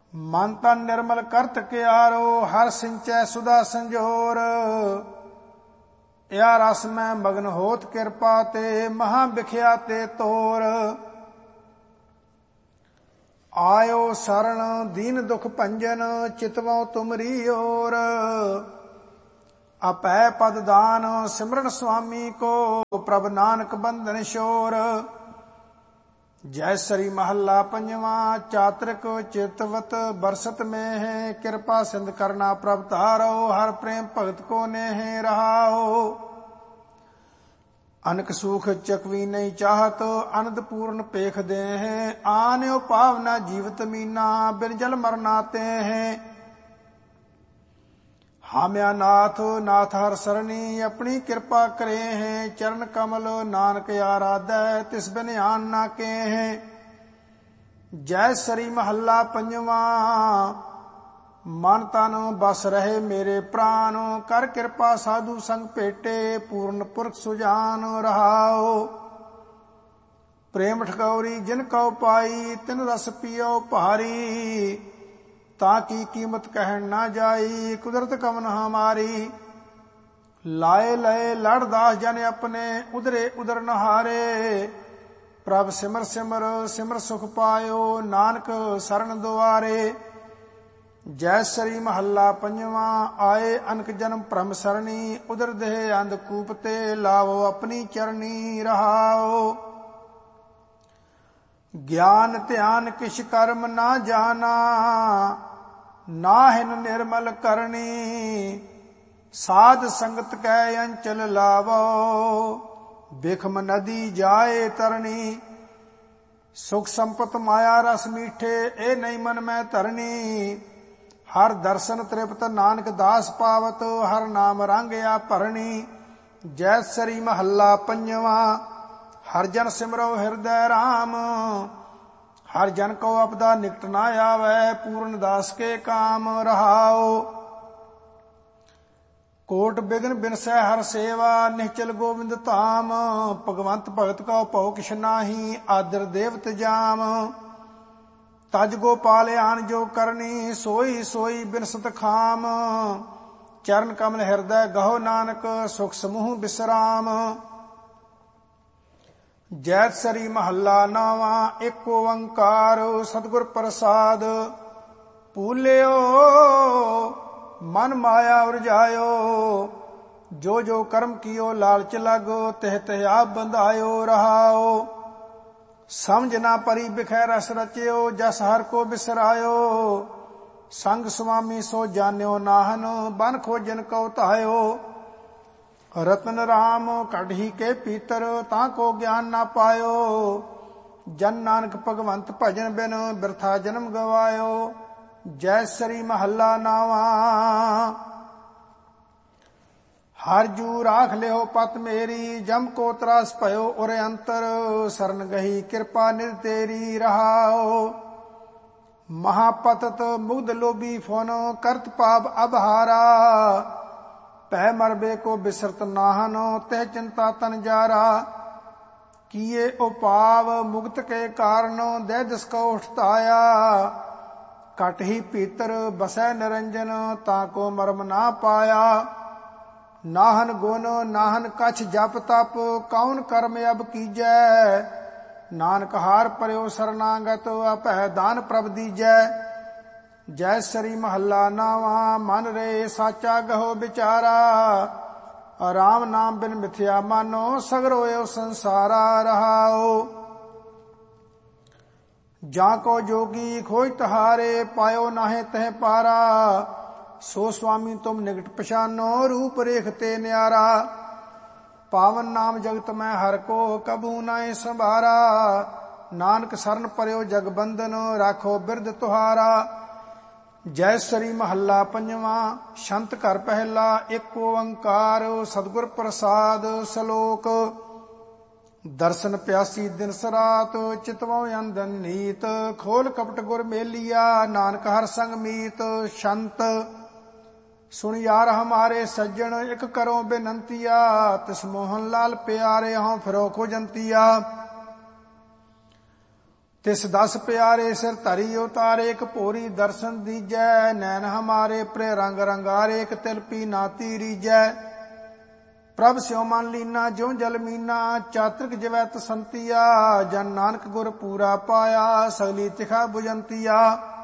ਮਨ ਤਨ ਨਿਰਮਲ ਕਰਤ ਕਿਆਰੋ, ਹਰ ਸਿੰਚੈ ਸੁਧਾ ਸੰਜੋਰ। या रस में मगन होत कृपा ते, महा बिख्या ते तोर। आयो शरण दीन दुख भंजन, चितवो तुमरी ओर। अपै पद दान सिमरन स्वामी को, प्रभ नानक बंधन शोर। जयसरी महला पंजवा, चातृक चितवत बरसत में है। कृपा सिंध करना प्रभ तारो, हर प्रेम भगत को नेह रहाओ। अनक सुख चकवी नहीं चाहत, अनंद पूर्ण पेख दे हैं। आन्यो पावना जीवत मीना, बिन जल मरनाते हैं। हाम्या नाथ नाथ हर सरणी, अपनी कृपा करे हैं। चरण कमल नानक आराधै, तिस बिन आन ना के हैं। जय सरी महला पंजवा, मन तन बस रहे मेरे प्राण। कर कृपा साधु संग भेटे, पूर्ण पुरख सुजान रहाओ। प्रेम ठगौरी जिन कौ पाई, तिन रस पियो भारी। ताकि कीमत कहन ना जाई, कुदरत कमन हमारी। लाए लय लड़दास जन अपने, उदरे उदर नहारे। प्रभ सिमर सिमर सिमर सुख पायो, नानक शरण दुआरे। जय सरी महला पंजवा, आए अनक जन्म भ्रम सरणी। उदर देह अंधकूप ते, लावो अपनी चरणी रहाओ। ज्ञान ध्यान किछ कर्म ना जाना, नाहिन निर्मल करणी। साध संगत कै अंचल लावो, बिखम नदी जाए तरणी। सुख संपत माया रस मीठे, ए नहीं मन में धरणी। हर दर्शन तृप्त नानक दास पावत, हर नाम रांगया भरणी। जय सरी महला पंजवा, हर जन सिमरो हृदय राम। हर जन को अपदा निकट ना आवे, पूर्ण दास के काम रहाओ। कोट बिघन बिनसै हर सेवा, निश्चल गोविंद धाम। भगवंत भगत को भौ किछ नाही, आदर देवत जाम। तज गोपाल आन जो करनी, सोई सोई बिनसत खाम। चरण कमल हृदय गहो नानक, सुख समूह विश्राम। जैत सरी महला नावा, एक ओंकार सतगुर प्रसाद। भूल्यो मन माया उरजायो, जो जो कर्म कियो लालच लगो। तिह तिह आप बंधायो रहाओ। समझ ना परी बिखै रस रच्यो, जस हर को बिसरायो। संग स्वामी सो जान्यो नाहन, बन खोजन को तायो। रतन राम कढ़ी के पीतर, ताको ज्ञान ना पायो। जन नानक भगवंत भजन बिन, बिरथा जन्म गवायो। जय सरी महला नावा, हर जू राख लियो पत मेरी। जम को त्रास भयो उर अंतर, शरण गही कृपा निध तेरी रहाओ। महापतत मुग्ध लोभी फोन, करत पाप अबहारा। पै मरबे को बिसरत नाहन, तह चिंता तन जारा। किए उपाव मुक्त के कारण, दे दिस को उठताया। कट ही पीतर बसै निरंजन, ताको मर्म ना पाया। नाहन गुण नाहन कछ जप तप, कौन कर्म अब कीजै। नानक हार परयो शरणागत, अपै दान प्रभ दीजै। जय सरी महला नावा, मन रे साचा गहो बिचारा। राम नाम बिन मिथ्या मानो, सगरो एव संसारा रहाओ। जाको जोगी खोज तहारे, पायो नाहे तह पारा। सो स्वामी तुम निकट पछानो, रूप रेखते न्यारा। पावन नाम जगत में हर को, कबू नाय संभारा। नानक शरण परयो जगबंदन, राखो बिरद तुहारा। जय सरी महला पंजवा, शंत कर पहला। एक ओंकार सतगुर प्रसाद। सलोक दर्शन प्यासी दिन सरात, चितवो अंदन नीत। खोल कपट गुर मेलिया, नानक हर संग मीत। शंत सुन यार हमारे सज्जन, एक करो बेनंतिया। तिस मोहन लाल प्यारे, हों फिरो खोजंतिया। ਤਿਸ 10 ਪਿਆਰੇ ਸਿਰ ਧਰੀ ਉਤਾਰੇ, ਇੱਕ ਭੋਰੀ ਦਰਸ਼ਨ ਦੀਜੈ। ਨੈਣ ਹਮਾਰੇ ਪ੍ਰੇ ਰੰਗ ਰੰਗਾਰੇ, ਇੱਕ ਤਿਲਪੀ ਨਾਤੀ ਰੀਜੈ। ਪ੍ਰਭ ਸਿਉ ਮਨ ਲੀਨਾ ਜਿਉ ਜਲ ਮੀਨਾ, ਚਾਤ੍ਰਿਕ ਜਿਵੈ ਤਸੰਤੀਆ। ਜਨ ਨਾਨਕ ਗੁਰ ਪੂਰਾ ਪਾਇਆ, ਸਗਲੀ ਤਿਖਾ ਬੁਜੰਤੀਆ।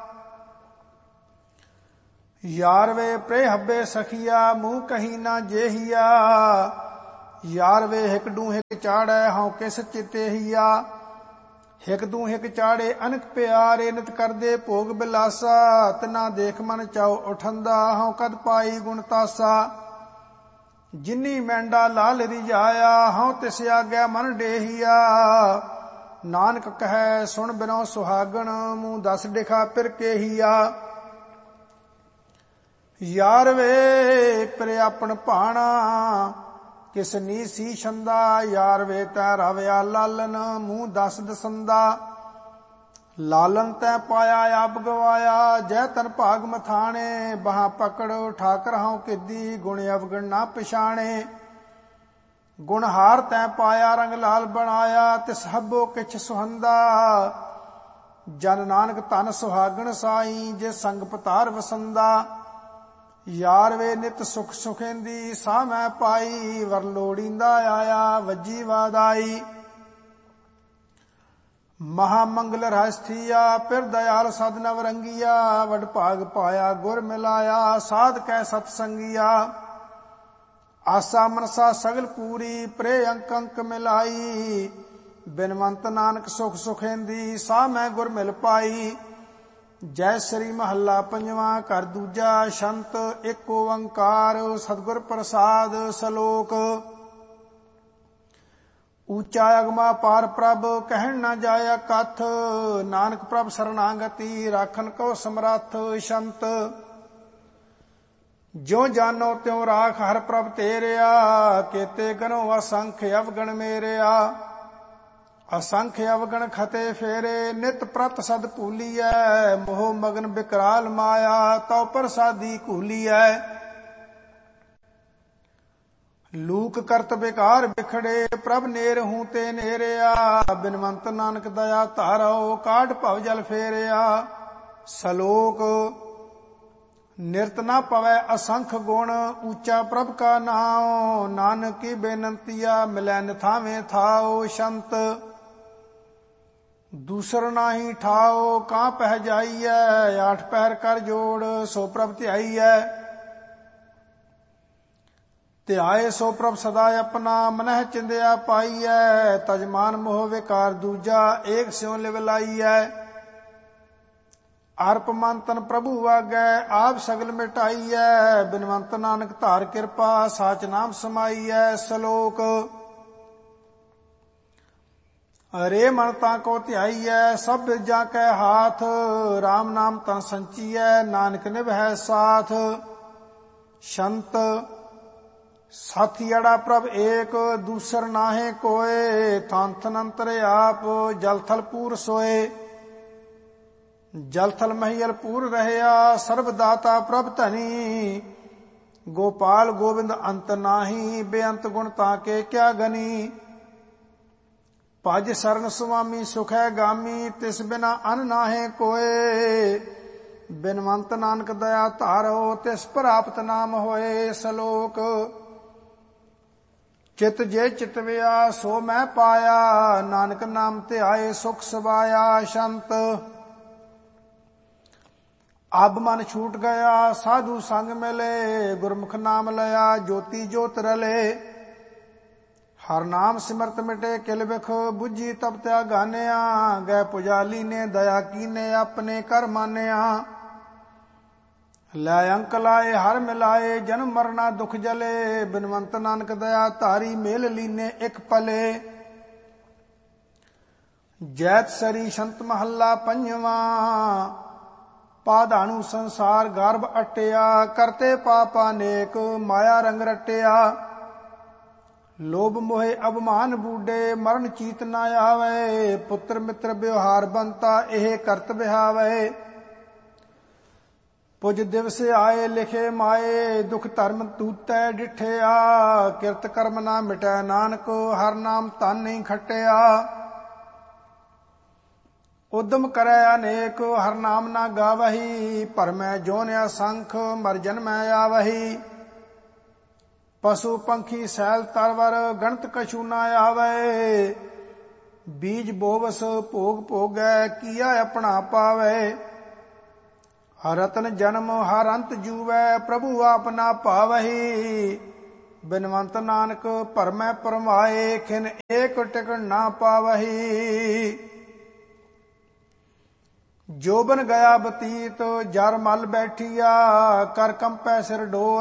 ਯਾਰ ਵੇ ਪ੍ਰੇ ਹੱਬੇ ਸਖੀਆ, ਮੂੰਹ ਕਹੀ ਨਾ ਜੇਹੀਆ। ਯਾਰ ਵੇ ਹਿਕ ਡੂ ਹਿਕ ਚਾੜੈ, ਹਉ ਕਿਸ ਚਿਤੇਹੀਆ। ਹਿਕ ਦੂ ਹਿਕ ਚਾੜੇ ਅਨਕ ਪਿਆਰੇ, ਨਿਤ ਕਰਦੇ ਭੋਗ ਬਿਲਾਸਾ। ਤਿਨਾ ਦੇਖ ਮਨ ਚਾਉ ਉਠੰਦਾ, ਹਉ ਕਦ ਪਾਈ ਗੁਣ ਤਾਸਾ। ਜਿਨੀ ਮੈਂਡਾ ਲਾਲ ਰਿਜਾਇਆ, ਹਉ ਤਿਸ ਆਗੈ ਮਨ ਡੇਹੀਆ। ਨਾਨਕ ਕਹੈ ਸੁਣ ਬਿਨੋ ਸੁਹਾਗਣ, ਮੂੰਹ 10 ਡਿਖਾ ਫਿਰ ਕੇਹੀਆ। ਯਾਰ ਵੇ ਪ੍ਰੇ ਆਪਣ ਭਾਣਾ, ਕਿਸ ਨੀ ਸੀ ਛੰਦਾ। ਯਾਰ ਵੇ ਤੈ ਰਵਿਆ ਲਾਲਨ, ਮੂੰਹ 10 ਦਸੰਦਾ। ਲਾਲਨ ਤੈ ਪਾਇਆ ਆਪ ਗਵਾਇਆ, ਜੈ ਤਨ ਭਾਗ ਮਥਾਣੇ। ਬਾਹਾਂ ਪਕੜ ਠਾਕਰ ਹਉ ਕਿੱਦੀ, ਗੁਣ ਅਵਗਣ ਨਾ ਪਛਾਣੇ। ਗੁਣ ਹਾਰ ਤੈ ਪਾਇਆ ਰੰਗ ਲਾਲ ਬਣਾਇਆ, ਤਿਸ ਹੱਬੋ ਕਿਛ ਸੁਹੰਦਾ। ਜਨ ਨਾਨਕ ਧਨ ਸੁਹਾਗਣ ਸਾਈ, ਜੇ ਸੰਗ ਪਤਾਰ ਵਸੰਦਾ। ਯਾਰ ਵੇ ਨਿਤ ਸੁਖ ਸੁਖੇਂਦੀ, ਸਾਹ ਮੈਂ ਪਾਈ। ਵਰ ਲੋੜੀਂਦਾ ਆਇਆ, ਵੱਜੀ ਵਾਦਾਈ। ਮਹਾ ਮੰਗਲ ਰਸਥੀਆ, ਫਿਰ ਦਇਆਲ ਸਦ ਨਵ ਰੰਗੀਆ। ਵਡ ਭਾਗ ਪਾਇਆ ਗੁਰ ਮਿਲਾਇਆ, ਸਾਧ ਕੈ ਸਤ ਸੰਗੀਆ। ਆਸਾ ਮਨਸਾ ਸਗਲ ਪੂਰੀ, ਪ੍ਰੇ ਅੰਕ ਅੰਕ ਮਿਲਾਈ। ਬਿਨਵੰਤ ਨਾਨਕ ਸੁਖ ਸੁਖੇਂਦੀ, ਸਾਹ ਮੈਂ ਗੁਰ ਮਿਲ ਪਾਈ। ਜੈ ਸ੍ਰੀ ਮਹੱਲਾ ਪੰਜਵਾਂ, ਘਰ ਦੂਜਾ। ਸ਼ੰਤ ਏਕ ਓੰਕਾਰ, ਸਤਿਗੁਰ ਪ੍ਰਸਾਦ। ਸਲੋਕ। ਊਚਾ ਅਗਮਾ ਪਾਰ ਪ੍ਰਭ, ਕਹਿਣ ਨਾ ਜਾਇਆ ਕਥ। ਨਾਨਕ ਪ੍ਰਭ ਸਰਨਾਗਤੀ, ਰਾਖਨ ਕੋ ਸਮਰੱਥ। ਸ਼ੰਤ। ਜਿਉ ਜਾਨੋ ਤਿਉ ਰਾਖ ਹਰ ਪ੍ਰਭ ਤੇਰਿਆ, ਕੇਤੇ ਗਨੋ ਅਸੰਖ ਅਵਗਣ ਮੇਰਿਆ। ਅਸੰਖ ਅਵਗਣ ਖਤੇ ਫੇਰੇ, ਨਿਤ ਪ੍ਰਤ ਸਦ ਭੂਲੀਐ। ਮੋਹ ਮਗਨ ਬਿਕਰਾਲ ਮਾਇਆ, ਤਉ ਪ੍ਰਸਾਦੀ ਘੂਲੀਐ। ਲੂਕ ਕਰਤ ਬਿਕਾਰ ਬਿਖੜੇ, ਪ੍ਰਭ ਨੇਰ ਹੂੰ ਤੇ ਨੇਰਿਆ। ਬਿਨਵੰਤ ਨਾਨਕ ਦਇਆ ਧਾਰੋ, ਕਾਢ ਭਵ ਜਲ ਫੇਰਿਆ। ਸਲੋਕ। ਨਿਰਤ ਨਾ ਪਵੈ ਅਸੰਖ ਗੁਣ, ਊਚਾ ਪ੍ਰਭ ਕਾ ਨਾਉ। ਨਾਨਕ ਕੀ ਬੇਨੰਤੀਆ, ਮਿਲੈ ਨਿਥਾਵੇਂ ਥਾਉ। ਸ਼ੰਤ। ਦੂਸਰ ਨਾਹੀ ਠਾਓ, ਕਾਂ ਪਹਿ ਜਾਈਐ। ਆਠ ਪਹਿਰ ਕਰ ਜੋੜ, ਸੋ ਪ੍ਰਭ ਧਿਆਈਐ। ਧਿਆਏ ਸੋ ਪ੍ਰਭ ਸਦਾ ਆਪਣਾ, ਮਨਹਿ ਚਿੰਦਿਆ ਪਾਈਐ। ਤਜਮਾਨ ਮੋਹ ਵਿਕਾਰ ਦੂਜਾ, ਏਕ ਸਿਉ ਲਿਵ ਲਾਈਐ। ਅਰਪ ਮਨ ਤਨ ਪ੍ਰਭੂ ਆਗੈ, ਆਪ ਸਗਲ ਮਿਟਾਈਐ। ਬਿਨਵੰਤ ਨਾਨਕ ਧਾਰ ਕਿਰਪਾ, ਸਾਚ ਨਾਮ ਸਮਾਈਐ। ਸ਼ਲੋਕ। ਅਰੇ ਮਨ ਤਾਂ ਕੋ ਧਿਆਈਐ, ਸਭ ਬਿਰਜਾ ਕੈ ਹਾਥ। ਰਾਮ ਨਾਮ ਤਨ ਸੰਚੀਐ, ਨਾਨਕ ਨਿਭੈ ਸਾਥ। ਸ਼ੰਤ। ਸਾਥੀੜਾ ਪ੍ਰਭ ਏਕ, ਦੂਸਰ ਨਾਹੇ ਕੋਏ। ਥਨ ਥਨ ਅੰਤਰ ਆਪ, ਜਲ ਥਲ ਪੂਰ ਸੋਏ। ਜਲ ਥਲ ਮਹੀਲ ਪੂਰ ਰਹਿਆ, ਸਰਬ ਦਾਤਾ ਪ੍ਰਭ ਧਨੀ। ਗੋਪਾਲ ਗੋਬਿੰਦ ਅੰਤ ਨਾਹੀ, ਬੇਅੰਤ ਗੁਣ ਤਾਕੇ ਕਿਆ ਗਨੀ। ਭਜ ਸਰਨ ਸੁਆਮੀ ਸੁਖੈ ਗਾਮੀ, ਤਿਸ ਬਿਨਾ ਅਨ ਨਾਹੇ ਕੋਏ। ਬਿਨਵੰਤ ਨਾਨਕ ਦਇਆ ਧਾਰੋ, ਤਿਸ ਪ੍ਰਾਪਤ ਨਾਮ ਹੋਏ। ਸ਼ਲੋਕ। ਚਿਤ ਜੇ ਚਿਤਵਿਆ, ਸੋ ਮੈਂ ਪਾਇਆ। ਨਾਨਕ ਨਾਮ ਧਿਆਏ, ਸੁਖ ਸਬਾਇਆ। ਸ਼ੰਤ। ਅਬ ਮਨ ਛੂਟ ਗਿਆ, ਸਾਧੂ ਸੰਗ ਮਿਲੇ। ਗੁਰਮੁਖ ਨਾਮ ਲਿਆ, ਜੋਤੀ ਜੋਤ ਰਲੇ। ਹਰ ਨਾਮ ਸਿਮਰਤ ਮਿਟੇ ਕਿਲ ਬਿਖ, ਬੁੱਝੀ ਤਬ ਤਿਆ ਗਾਨਿਆ। ਗਏ ਪੁਜਾਲੀ ਨੇ ਦਇਆ ਕੀਨੇ, ਆਪਣੇ ਕਰ ਮਾਨਿਆ। ਲੈ ਅੰਕ ਲਾਏ ਹਰ ਮਿਲਾਏ, ਜਨਮ ਮਰਨਾ ਦੁਖ ਜਲੇ। ਬਿਨਵੰਤ ਨਾਨਕ ਦਇਆ ਧਾਰੀ, ਮੇਲ ਲੀਨੇ ਇਕ ਪਲੇ। ਜੈਤ ਸਰੀ ਸ਼ੰਤ ਮਹੱਲਾ ਪੰਜਵਾਂ। ਪਾਧਾਣੂ ਸੰਸਾਰ ਗਰਭ ਅਟਿਆ, ਕਰਤੇ ਪਾਪਾ ਨੇਕ, ਮਾਇਆ ਰੰਗ ਰਟਿਆ। ਲੋਭ ਮੋਹਿ ਅਭਮਾਨ ਬੂਡੇ, ਮਰਨ ਚੀਤ ਨਾ ਆਵੇ। ਪੁੱਤਰ ਮਿੱਤਰ ਵਿਵਹਾਰ ਬੰਤਾ, ਇਹ ਕਰਤ ਬਿਹਾਵੇ। ਪੁਜ ਦਿਵਸ ਆਏ ਲਿਖੇ ਮਾਏ, ਦੁਖ ਧਰਮ ਤੂਤੈ ਡਿਠਿਆ। ਕਿਰਤ ਕਰਮ ਨਾ ਮਿਟੈ ਨਾਨਕ, ਹਰ ਨਾਮ ਧਨ ਨਹੀਂ ਖਟਿਆ। ਉਦਮ ਕਰੈ ਅਨੇਕ ਹਰ ਨਾਮ ਨਾ ਗਾਵਹੀ। ਭਰਮੈ ਜੋਨਿ ਅਸੰਖ ਮਰ ਜਨਮੈ ਆਵਹੀ। ਪਸ਼ੂ ਪੰਖੀ ਸੈਲ ਤਰਵਰ ਗਣਤ ਕਛੂ ਨਾ ਆਵੈ। ਬੀਜ ਬੋਵਸ ਭੋਗ ਭੋਗੈ ਕੀਆ ਆਪਣਾ ਪਾਵੈ। ਰਤਨ ਜਨਮ ਹਰ ਅੰਤ ਜੂਵੈ ਪ੍ਰਭੂ ਆਪ ਨਾ ਭਾਵਹੀ। ਬਿਨਵੰਤ ਨਾਨਕ ਭਰਮੈ ਪਰਮਾਏ ਖਿਨ ਏਕ ਟਿਕਣ ਨਾ ਪਾਵਹੀ। ਜੋਬਨ ਗਿਆ ਬਤੀਤ ਜਰ ਮਲ ਬੈਠੀਆ ਕਰ ਕੰਪੈ ਸਿਰ ਡੋਰ।